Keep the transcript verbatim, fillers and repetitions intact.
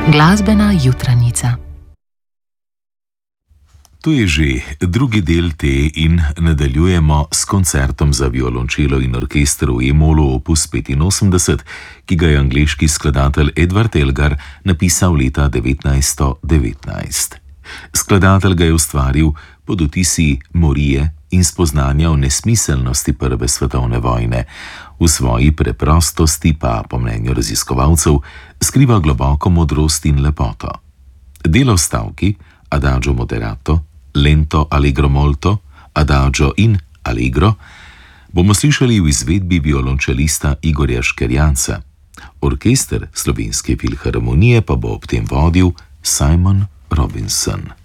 Glasbena jutranica. To je že drugi del te in nadaljujemo s koncertom za violončelo in orkester v E-molu opus petinosemdeset, ki ga je angleški skladatelj Edward Elgar napisal leta devetnajststo devetnajst. Skladatelj ga je ustvaril pod vtisi morije in spoznanja o nesmiselnosti prve svetovne vojne. V svoji preprostosti pa, po mnenju raziskovalcev, skriva globoko modrost in lepoto. Delo stavki, adagio moderato, lento allegro molto, adagio in allegro, bomo slišali v izvedbi violončelista Igorja Škerjanca. Orkester Slovenske filharmonije pa bo ob tem vodil Simon Robinson.